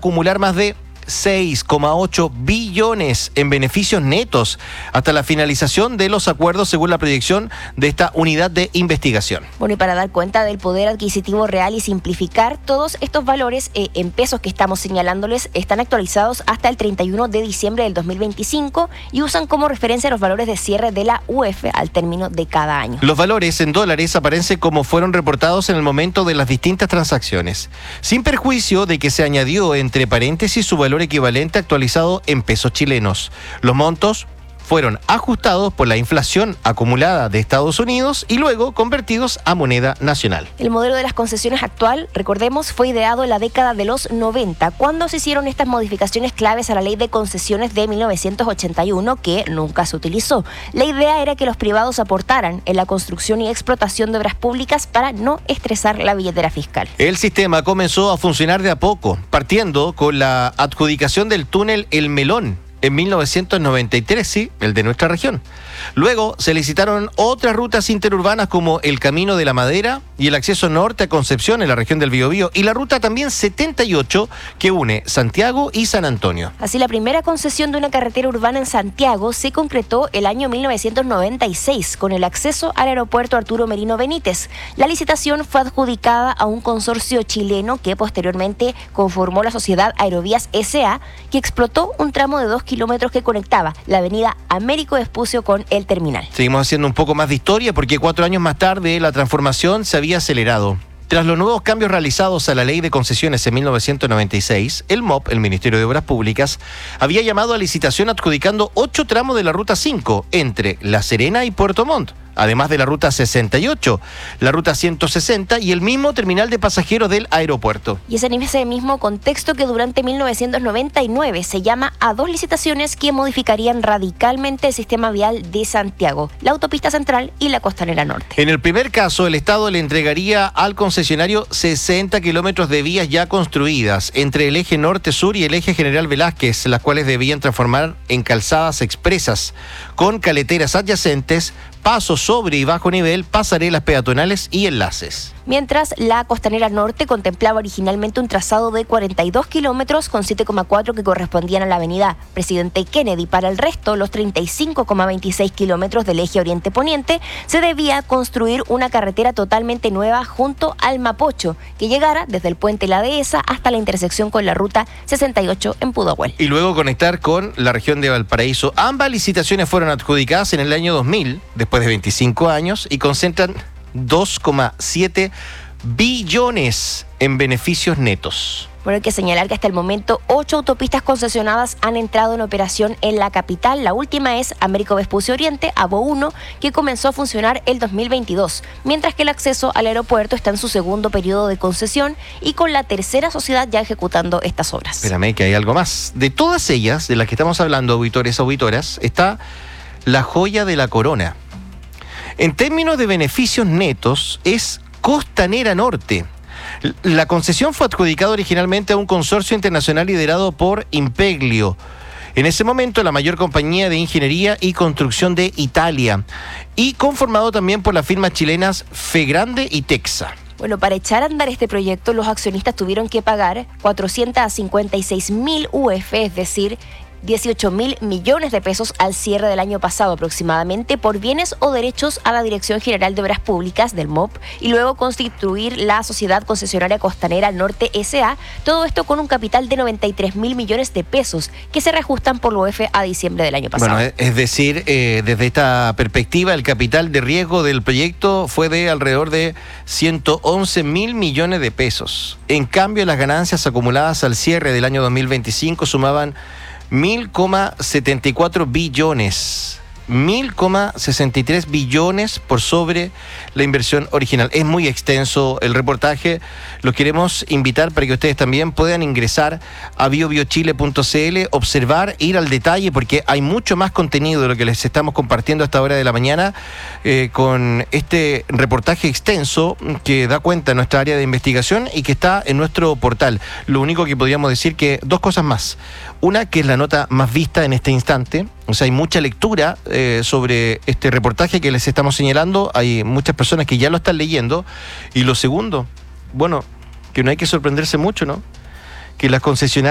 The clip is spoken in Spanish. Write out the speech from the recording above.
acumular más de 6,8 billones en beneficios netos hasta la finalización de los acuerdos según la proyección de esta unidad de investigación. Bueno, y para dar cuenta del poder adquisitivo real y simplificar, todos estos valores en pesos que estamos señalándoles están actualizados hasta el 31 de diciembre del 2025 y usan como referencia los valores de cierre de la UF al término de cada año. Los valores en dólares aparecen como fueron reportados en el momento de las distintas transacciones, sin perjuicio de que se añadió entre paréntesis su valor equivalente actualizado en pesos chilenos. Los montos fueron ajustados por la inflación acumulada de Estados Unidos y luego convertidos a moneda nacional. El modelo de las concesiones actual, recordemos, fue ideado en la década de los 90, cuando se hicieron estas modificaciones claves a la ley de concesiones de 1981, que nunca se utilizó. La idea era que los privados aportaran en la construcción y explotación de obras públicas para no estresar la billetera fiscal. El sistema comenzó a funcionar de a poco, partiendo con la adjudicación del túnel El Melón en 1993, sí, el de nuestra región. Luego se licitaron otras rutas interurbanas como el Camino de la Madera y el acceso norte a Concepción en la región del Biobío y la ruta también 78 que une Santiago y San Antonio. Así, la primera concesión de una carretera urbana en Santiago se concretó el año 1996 con el acceso al aeropuerto Arturo Merino Benítez. La licitación fue adjudicada a un consorcio chileno que posteriormente conformó la sociedad Aerovías S.A., que explotó un tramo de 2 kilómetros que conectaba la avenida Américo Vespucio con el terminal. Seguimos haciendo un poco más de historia porque 4 años más tarde la transformación se había acelerado. Tras los nuevos cambios realizados a la ley de concesiones en 1996, el MOP, el Ministerio de Obras Públicas, había llamado a licitación adjudicando 8 tramos de la Ruta 5 entre La Serena y Puerto Montt, además de la Ruta 68, la Ruta 160 y el mismo terminal de pasajeros del aeropuerto. Y es en ese mismo contexto que durante 1999 se llama a 2 licitaciones que modificarían radicalmente el sistema vial de Santiago, la autopista central y la costanera norte. En el primer caso, el Estado le entregaría al concesionario 60 kilómetros de vías ya construidas entre el eje norte-sur y el eje General Velázquez, las cuales debían transformar en calzadas expresas con caleteras adyacentes, pasos sobre y bajo nivel, pasarelas peatonales y enlaces. Mientras la costanera norte contemplaba originalmente un trazado de 42 kilómetros con 7,4 que correspondían a la avenida Presidente Kennedy. Para el resto, los 35,26 kilómetros del eje oriente-poniente, se debía construir una carretera totalmente nueva junto al Mapocho, que llegara desde el puente La Dehesa hasta la intersección con la ruta 68 en Pudahuel. Y luego conectar con la región de Valparaíso. Ambas licitaciones fueron adjudicadas en el año 2000, después de 25 años, y concentran 2,7 billones en beneficios netos. Bueno, hay que señalar que hasta el momento 8 autopistas concesionadas han entrado en operación en la capital. La última es Américo Vespucio Oriente, AVO 1, que comenzó a funcionar el 2022, mientras que el acceso al aeropuerto está en su segundo periodo de concesión y con la tercera sociedad ya ejecutando estas obras. Espérame, que hay algo más. De todas ellas, de las que estamos hablando, auditores, auditoras, está la joya de la corona. En términos de beneficios netos, es Costanera Norte. La concesión fue adjudicada originalmente a un consorcio internacional liderado por Impeglio, en ese momento la mayor compañía de ingeniería y construcción de Italia, y conformado también por las firmas chilenas Fegrande y Texa. Bueno, para echar a andar este proyecto, los accionistas tuvieron que pagar 456.000 UF, es decir, 18.000 millones de pesos al cierre del año pasado aproximadamente por bienes o derechos a la Dirección General de Obras Públicas del MOP y luego constituir la Sociedad Concesionaria Costanera Norte S.A., todo esto con un capital de 93.000 millones de pesos que se reajustan por la UF a diciembre del año pasado. Bueno, es decir, desde esta perspectiva el capital de riesgo del proyecto fue de alrededor de 111.000 millones de pesos. En cambio, las ganancias acumuladas al cierre del año 2025 sumaban 1.074 billones. 1.063 billones por sobre la inversión original. Es muy extenso el reportaje. Los queremos invitar para que ustedes también puedan ingresar a biobiochile.cl, observar, ir al detalle, porque hay mucho más contenido de lo que les estamos compartiendo a esta hora de la mañana con este reportaje extenso que da cuenta de nuestra área de investigación y que está en nuestro portal. Lo único que podríamos decir que 2 cosas más. Una, que es la nota más vista en este instante. O sea, hay mucha lectura sobre este reportaje que les estamos señalando. Hay muchas personas que ya lo están leyendo. Y lo segundo, bueno, que no hay que sorprenderse mucho, ¿no? Que las concesionarias